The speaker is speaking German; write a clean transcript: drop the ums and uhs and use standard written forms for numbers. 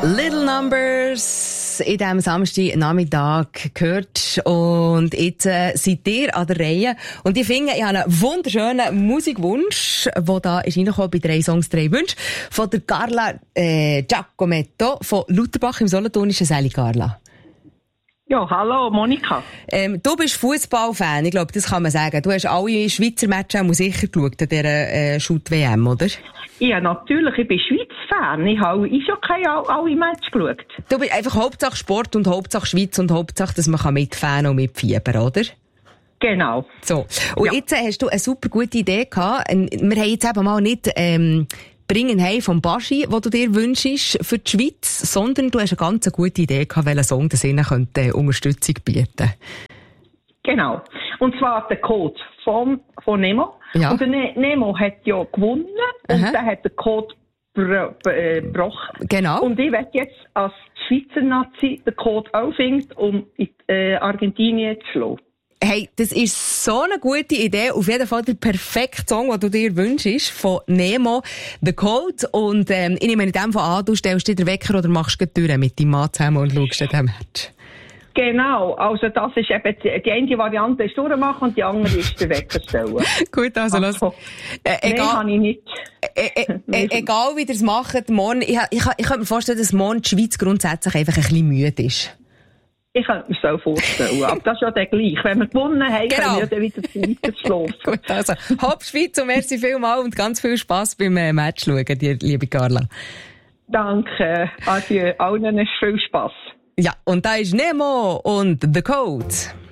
Little Numbers in diesem Samstagnachmittag gehört. Und jetzt seid ihr an der Reihe. Und ich finde, ich habe einen wunderschönen Musikwunsch, der da ist reingekommen bei 3 Songs, 3 Wünsche, von der Carla Giacometto von Lutherbach im Solothurnischen. Sali, Carla. Ja, hallo Monika. Du bist Fußballfan, ich glaube, das kann man sagen. Du hast alle Schweizer Matches sicher geschaut an dieser Shoot-WM, oder? Ja, natürlich, ich bin Schweiz-Fan. Ich habe schon alle Matches geschaut. Du bist einfach Hauptsache Sport und Hauptsache Schweiz und Hauptsache, dass man mitfahren und mitfiebern, oder? Genau. So. Und jetzt hast du eine super gute Idee gehabt. Wir haben jetzt eben mal nicht «Bringen heim» vom Baschi, den du dir wünschst für die Schweiz, sondern du hast eine ganz gute Idee gehabt, welcher Song das ihnen könnte Unterstützung bieten. Genau. Und zwar der Code von Nemo. Ja. Und der Nemo hat ja gewonnen und der hat den Code gebrochen. Genau. Und ich werde jetzt als Schweizer Nazi den Code auch finden, um in Argentinien zu schlagen. Hey, das ist so eine gute Idee. Auf jeden Fall der perfekte Song, den du dir wünschst, von Nemo, The Code. Und ich nehme in dem Fall an, du stellst dir den Wecker oder machst die Tür mit deinem Mann zusammen und schaust dir den Match. Genau, also das ist eben die eine Variante ist durchmachen und die andere ist den Wecker stellen. Gut, also los. Nein, habe ich nicht. Egal wie ihr es macht, morgen, ich könnte mir vorstellen, dass morgen die Schweiz grundsätzlich einfach ein bisschen müde ist. Ich könnte mir so vorstellen, aber das ist ja dann gleich. Wenn wir gewonnen haben, können wir dann wieder weiter schlafen. Gut, also, hopp Schweiz und merci vielmals und ganz viel Spass beim Match schauen, dir, liebe Carla. Danke, adieu, allen viel Spass. Ja, und da ist Nemo und The Code.